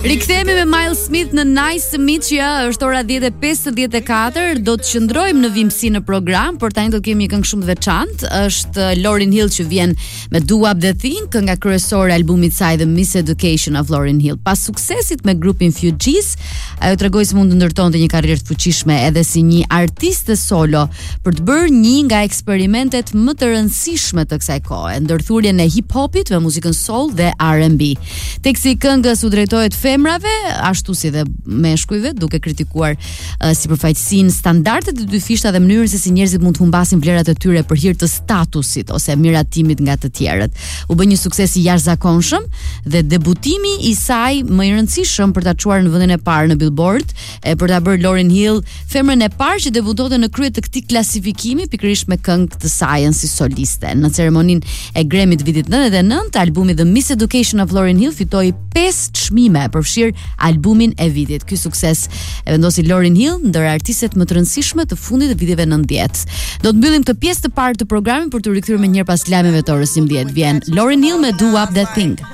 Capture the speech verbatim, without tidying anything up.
Rikthehemi me Miles Smith në Nice to Meet You. Është ora dieci e pesëdhjetë e katër. Do të qëndrojmë në vimësi në program, por tani do të kemi një këngë shumë të veçantë. Është Lauryn Hill që vjen me Do Up The Thing, kënga kryesore e albumit saj The Miseducation of Lauryn Hill. Pas suksesit me grupin Fugees, ajo tregoi se mund të ndërtonte një karrierë të fuqishme edhe si një artiste solo për të bërë një nga eksperimentet më të rëndësishme të kësaj kohe, ndërthurjen e hip-hopit me muzikën soul dhe R and B. Teksti i këngës u drejtohet femrave, ashtu si dhe meshkujve, duke kritikuar uh, sipërfaqësinë, standardet e dy fishta dhe mënyrën se si njerëzit mund të humbasin vlerat e tyre për hir të statusit ose miratimit nga të tjerët. U bë një sukses i jashtëzakonshëm dhe debutimi i saj më i rëndësishëm për ta çuar në vendin e parë në Billboard, e për ta bërë Lauryn Hill femrën e parë që debutonte në krye të këtij klasifikimi, pikërisht me këngë të saj si soliste. Në ceremoninë e Grammy të vitit nëntëdhjetë e nëntë, albumi The Miseducation of Lauryn Hill fitoi pesë çmime, përfshir albumin e vitit. Ky sukses e vendosi Lauryn Hill ndër artistet më të rëndësishme të fundit të viteve nëntëdhjetë. Do të mbyllim këtë pjesë të parë të programit për të rikthyer më njëherë pas lajmeve të orës njëmbëdhjetë. Vjen Lauryn Hill me Do Up That Thing.